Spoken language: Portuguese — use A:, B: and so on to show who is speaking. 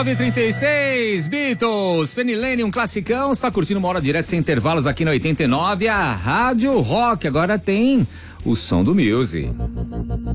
A: 9h36, Beatles, Penny Lane, um classicão. Você tá curtindo uma hora direto sem intervalos aqui na 89, a Rádio Rock. Agora tem o som do Music.